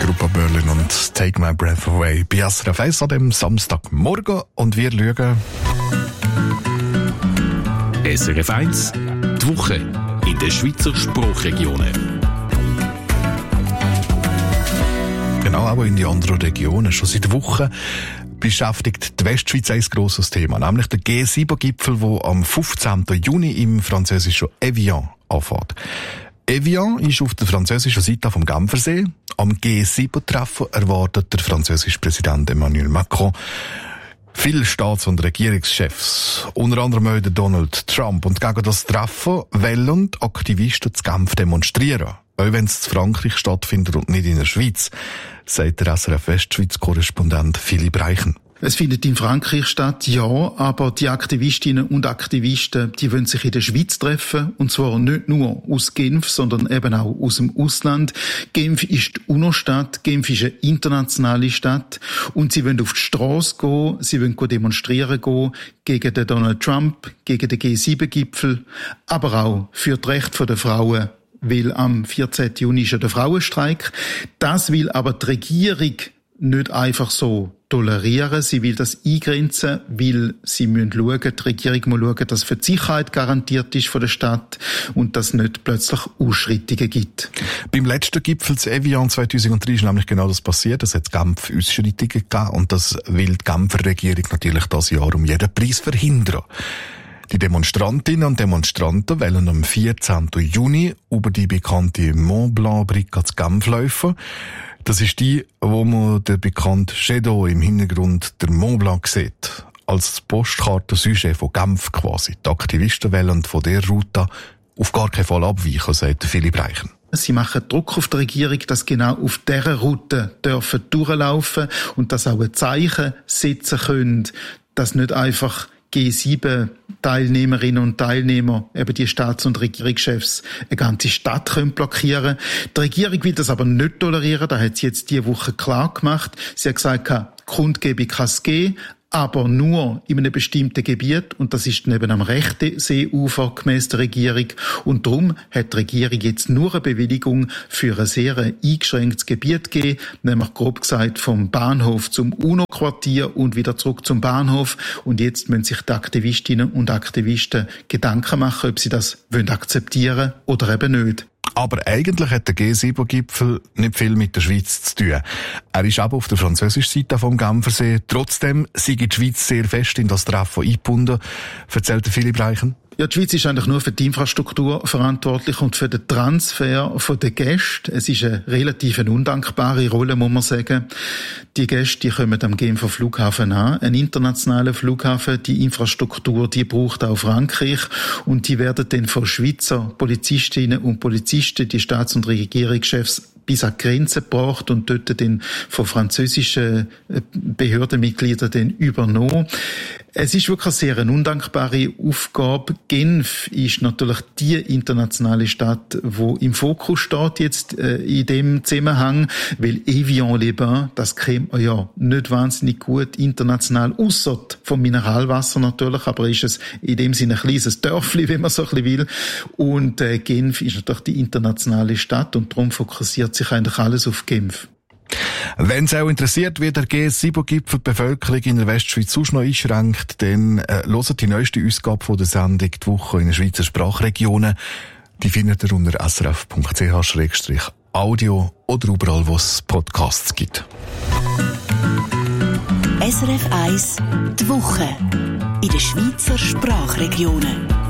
Gruppe Berlin und Take My Breath Away bei SRF 1 an dem Samstagmorgen. Und wir schauen SRF 1, die Woche in den Schweizer Sprachregionen. Genau, aber in die anderen Regionen. Schon seit Wochen beschäftigt die Westschweiz ein grosses Thema, nämlich der G7-Gipfel, der am 15. Juni im französischen Evian anfängt. Evian ist auf der französischen Seite vom Genfersee. Am G7-Treffen erwartet der französische Präsident Emmanuel Macron viele Staats- und Regierungschefs, unter anderem auch Donald Trump. Und gegen das Treffen wollen Aktivisten zu Genf demonstrieren, auch wenn es in Frankreich stattfindet und nicht in der Schweiz, sagt der SRF Westschweiz-Korrespondent Philipp Reichen. Es findet in Frankreich statt, ja, aber die Aktivistinnen und Aktivisten, die wollen sich in der Schweiz treffen, und zwar nicht nur aus Genf, sondern eben auch aus dem Ausland. Genf ist die UNO-Stadt, Genf ist eine internationale Stadt, und sie wollen auf die Strasse gehen, sie wollen demonstrieren gehen gegen den Donald Trump, gegen den G7-Gipfel, aber auch für die Rechte der Frauen, weil am 14. Juni ist ja der Frauenstreik. Das will aber die Regierung nicht einfach so tolerieren. Sie will das eingrenzen, weil sie müssen schauen, die Regierung muss schauen, dass für die Sicherheit garantiert ist von der Stadt und dass es nicht plötzlich Ausschreitungen gibt. Beim letzten Gipfel zu Evian 2003 ist nämlich genau das passiert. Es hat Genf Ausschreitungen gegeben und das will die Genfer Regierung natürlich dieses Jahr um jeden Preis verhindern. Die Demonstrantinnen und Demonstranten wollen am 14. Juni über die bekannte Mont Blanc-Brücke zu Genf laufen. Das ist die, wo man den bekannten Shadow im Hintergrund der Mont Blanc sieht. Als Postkartensujet von Genf quasi. Die Aktivisten wollen von dieser Route auf gar keinen Fall abweichen, sagt Philipp Reichen. Sie machen Druck auf die Regierung, dass genau auf dieser Route dürfen durchlaufen und dass auch ein Zeichen setzen können, dass nicht einfach G7-Teilnehmerinnen und Teilnehmer, eben die Staats- und Regierungschefs, eine ganze Stadt können blockieren. Die Regierung will das aber nicht tolerieren, da hat sie jetzt diese Woche klar gemacht. Sie hat gesagt, Kundgebung kann es geben, aber nur in einem bestimmten Gebiet, und das ist neben am rechten Seeufer gemäss der Regierung. Und darum hat die Regierung jetzt nur eine Bewilligung für ein sehr eingeschränktes Gebiet gegeben, nämlich grob gesagt vom Bahnhof zum UNO-Quartier und wieder zurück zum Bahnhof. Und jetzt müssen sich die Aktivistinnen und Aktivisten Gedanken machen, ob sie das akzeptieren wollen oder eben nicht. Aber eigentlich hat der G7-Gipfel nicht viel mit der Schweiz zu tun. Er ist aber auf der französischen Seite vom Genfersee. Trotzdem sei die Schweiz sehr fest in das Treffen eingebunden, erzählt Philipp Reichen. Ja, die Schweiz ist eigentlich nur für die Infrastruktur verantwortlich und für den Transfer der Gäste. Es ist eine relativ undankbare Rolle, muss man sagen. Die Gäste, die kommen am Genfer Flughafen an, ein internationaler Flughafen. Die Infrastruktur, die braucht auch Frankreich, und die werden dann von Schweizer Polizistinnen und Polizisten, die Staats- und Regierungschefs, bis an die Grenze gebracht und dort dann von französischen Behördenmitgliedern dann übernommen. Es ist wirklich eine sehr undankbare Aufgabe. Genf ist natürlich die internationale Stadt, wo im Fokus steht jetzt in dem Zusammenhang, weil Evian-les-Bains, das kennt man ja nicht wahnsinnig gut international, ausser vom Mineralwasser natürlich, aber ist es in dem Sinne ein kleines Dörfli, wenn man so ein bisschen will. Und Genf ist natürlich die internationale Stadt und darum fokussiert sich eigentlich alles auf Genf. Wenn es auch interessiert, wie der G7-Gipfel die Bevölkerung in der Westschweiz sonst noch einschränkt, dann hört die neueste Ausgabe von der Sendung «Die Woche in den Schweizer Sprachregionen». Die findet ihr unter srf.ch/audio oder überall, wo es Podcasts gibt. SRF 1, die Woche in den Schweizer Sprachregionen.